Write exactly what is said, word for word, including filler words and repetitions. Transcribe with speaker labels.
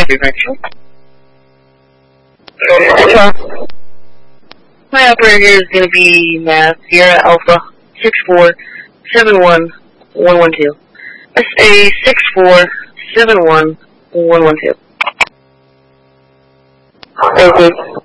Speaker 1: factory connection. My operator here is going to be Math Sierra Alpha six four seven one one one two. S A six four seven one one one two.
Speaker 2: Okay.